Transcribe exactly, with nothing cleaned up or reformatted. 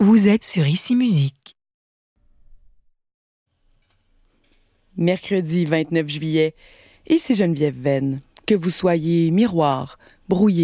Vous êtes sur Ici Musique. Mercredi vingt-neuf juillet, ici Geneviève Venn. Que vous soyez miroir, brouillé,